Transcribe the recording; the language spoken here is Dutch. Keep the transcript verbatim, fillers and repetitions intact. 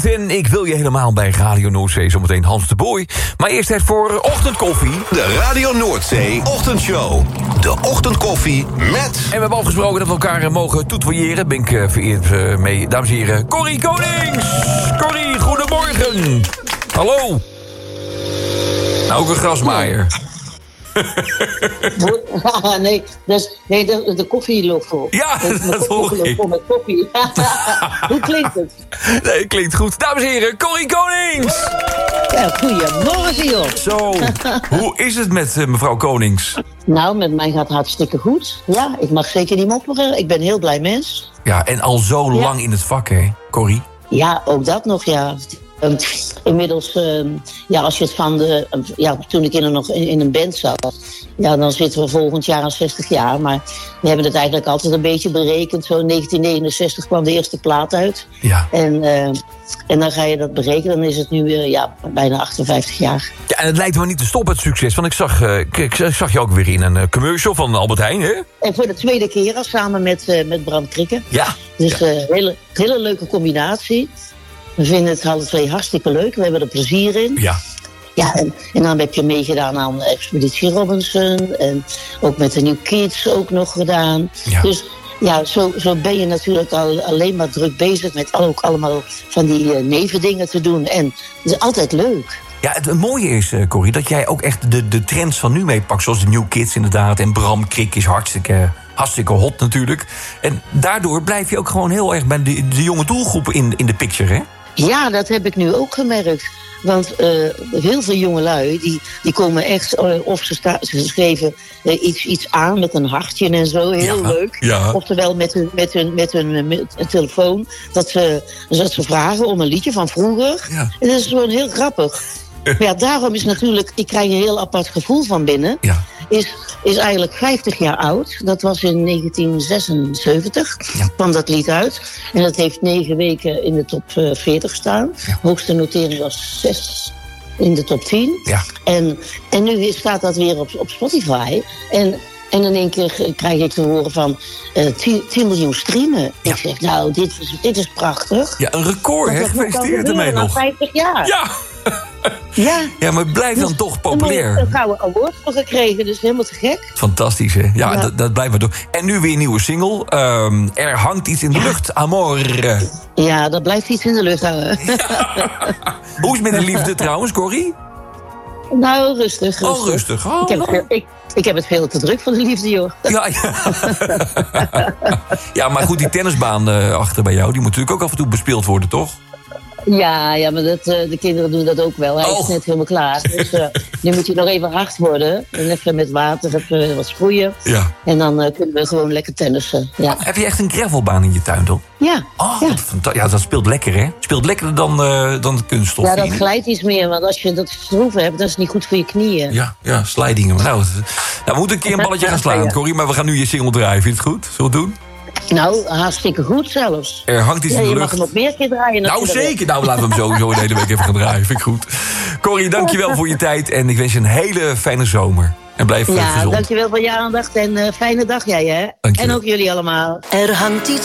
tijd en ik wil je helemaal bij Radio Noordzee. Zometeen Hans de Boy. Maar eerst tijd voor ochtendkoffie. De Radio Noordzee Ochtendshow. De ochtendkoffie met... En we hebben afgesproken dat we elkaar uh, mogen toetwaaieren. Ben ik uh, vereerd uh, mee, dames en heren. Corrie Konings! Corrie, goedemorgen! Hallo! Nou, ook een grasmaaier. nee, dus, nee de, de koffie loopt voor. Ja, dat, dat hoor ik. Met koffie. Hoe klinkt het? Nee, het klinkt goed. Dames en heren, Corrie Konings! Ja, goedemorgen, joh. Zo, hoe is het met uh, mevrouw Konings? Nou, met mij gaat het hartstikke goed. Ja, ik mag zeker niet mopperen. Ik ben een heel blij mens. Ja, en al zo ja. lang in het vak, hè, Corrie? Ja, ook dat nog, ja. Um, inmiddels, um, ja, als je het van de... Um, ja, toen ik in, nog in, in een band zat... Ja, dan zitten we volgend jaar aan zestig jaar. Maar we hebben het eigenlijk altijd een beetje berekend. Zo in negentien negenenzestig kwam de eerste plaat uit. Ja. En, uh, en dan ga je dat berekenen. Dan is het nu uh, ja, bijna achtenvijftig jaar. Ja, en het lijkt me niet te stoppen, het succes. Want ik zag, uh, ik, ik zag je ook weer in een uh, commercial van Albert Heijn, hè? En voor de tweede keer al samen met, uh, met Bram Krikke. Ja. Dus ja. een uh, hele, hele leuke combinatie. We vinden het alle twee hartstikke leuk. We hebben er plezier in. Ja. Ja, en, en dan heb je meegedaan aan Expeditie Robinson. En ook met de New Kids ook nog gedaan. Ja. Dus ja, zo, zo ben je natuurlijk al alleen maar druk bezig met ook allemaal van die uh, nevendingen te doen. En het is altijd leuk. Ja, het mooie is, uh, Corrie, dat jij ook echt de, de trends van nu meepakt. Zoals de New Kids inderdaad. En Bram Krik is hartstikke, hartstikke hot natuurlijk. En daardoor blijf je ook gewoon heel erg bij de, de jonge doelgroep in, in de picture, hè? Ja, dat heb ik nu ook gemerkt. Want uh, heel veel jongelui, die, die komen echt... Uh, of ze, sta, ze schreven uh, iets, iets aan met een hartje en zo, heel ja, leuk. Ja. Oftewel met hun, met hun, met hun, met hun telefoon, dat ze, dat ze vragen om een liedje van vroeger. Ja. En dat is gewoon heel grappig. Maar ja, daarom is natuurlijk... Ik krijg een heel apart gevoel van binnen. Ja. Is, is eigenlijk vijftig jaar oud. Dat was in negentien zesenzeventig. Ja. Kwam dat lied uit. En dat heeft negen weken in de top veertig gestaan. Ja. Hoogste notering was zes in de top tien. Ja. En, en nu staat dat weer op, op Spotify. En... En in één keer krijg ik te horen van uh, tien miljoen streamen. Ja. Ik zeg, nou, dit is, dit is prachtig. Ja, een record, hè? Gefeliciteerd ermee nog. vijftig jaar. Ja. Ja. Ja, maar blijf dus dan toch populair. Een gouden award voor gekregen, dus helemaal te gek. Fantastisch, hè? Ja, ja. Dat, dat blijft maar door. En nu weer een nieuwe single. Um, er hangt iets in de lucht, Amor. Ja, dat blijft iets in de lucht hangen. Ja. Hoe is het met de liefde trouwens, Corrie? Nou, rustig, rustig. Oh, rustig. Oh, ik, heb veel, ik, ik heb het veel te druk voor de liefde, joh. Ja, ja. Ja, maar goed, die tennisbaan uh, achter bij jou... die moet natuurlijk ook af en toe bespeeld worden, toch? Ja, ja, maar dat, uh, de kinderen doen dat ook wel. Hij oh. is net helemaal klaar. Dus uh, nu moet je nog even hard worden. En even met water even wat sproeien. Ja. En dan uh, kunnen we gewoon lekker tennissen. Ja. Heb je echt een gravelbaan in je tuin, toch? Ja. Oh, ja. Dat, ja, dat speelt lekker, hè? Speelt lekkerder dan, uh, dan de kunststof. Ja, dat glijdt iets meer. Want als je dat stroeven hebt, dat is niet goed voor je knieën. Ja, ja, slidingen. Nou, nou, we moeten een keer een balletje gaan slaan, ja. Corrie. Maar we gaan nu je single draaien. Vind je het goed? Zullen we het doen? Nou, hartstikke goed zelfs. Er hangt iets ja, in de je lucht. Je mag hem nog meer keer draaien. Nou, zeker. Nou, laten we hem sowieso de hele week even gaan draaien. Vind ik goed. Corrie, dankjewel voor je tijd. En ik wens je een hele fijne zomer. En blijf ja, gezond. Ja, dankjewel voor je aandacht. En uh, fijne dag jij, hè. Dankjewel. En ook jullie allemaal. Er hangt iets